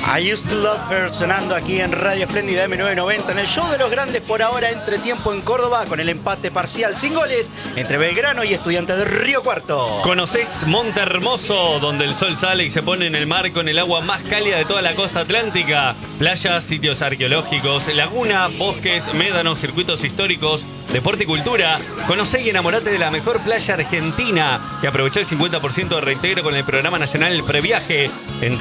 I Used to Love Her sonando aquí en Radio Espléndida M990 en el show de los grandes por ahora entretiempo en Córdoba con el empate parcial sin goles entre Belgrano y Estudiantes de Río Cuarto. ¿Conocés Monte Hermoso, donde el sol sale y se pone en el mar con el agua más cálida de toda la costa atlántica? Playas, sitios arqueológicos, laguna, bosques, médanos, circuitos históricos, deporte y cultura. Conocé y enamorate de la mejor playa argentina y aprovechá el 50% de reintegro con el programa nacional Previaje en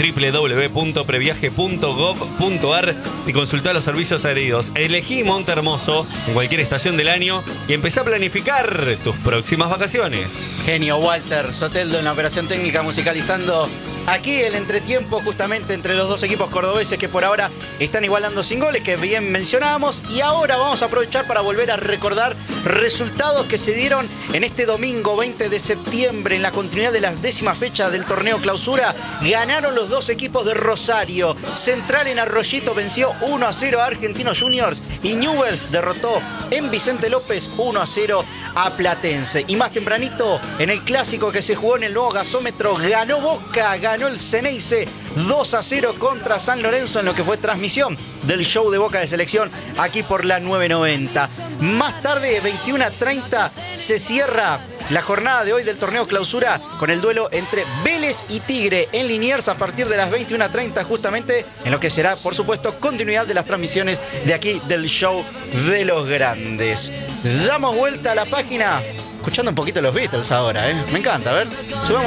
www.previaje.gov.ar y consultá los servicios adheridos. Elegí Monte Hermoso en cualquier estación del año y empezá a planificar tus próximas vacaciones. Genio Walter Soteldo en la operación técnica musicalizando aquí el entretiempo justamente entre los dos equipos cordobeses que por ahora están igualando sin goles, que bien mencionábamos. Y ahora vamos a aprovechar para volver a recordar resultados que se dieron en este domingo 20 de septiembre en la continuidad de la 10ª fecha del torneo clausura. Ganaron los dos equipos de Rosario. Central en Arroyito venció 1-0 a Argentinos Juniors y Newell's derrotó en Vicente López 1-0 a Platense. Y más tempranito, en el clásico que se jugó en el nuevo gasómetro, ganó Boca, ganó el Ceneice 2-0 contra San Lorenzo en lo que fue transmisión del show de Boca de Selección aquí por la 990. Más tarde, 21:30, se cierra la jornada de hoy del torneo clausura con el duelo entre Vélez y Tigre en Liniers a partir de las 21:30, justamente en lo que será, por supuesto, continuidad de las transmisiones de aquí del show de los grandes. Damos vuelta a la página escuchando un poquito los Beatles ahora, ¿eh? Me encanta, a ver, subamos.